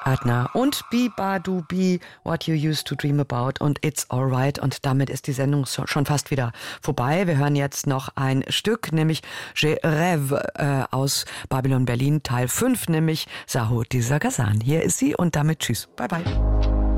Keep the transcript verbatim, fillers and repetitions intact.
Partner und Be Badu Be, What You Used to Dream About und It's Alright. Und damit ist die Sendung schon fast wieder vorbei. Wir hören jetzt noch ein Stück, nämlich Je Rêve äh, aus Babylon Berlin, Teil fünf, nämlich Sahur Dizagazan. Hier ist sie und damit tschüss. Bye bye.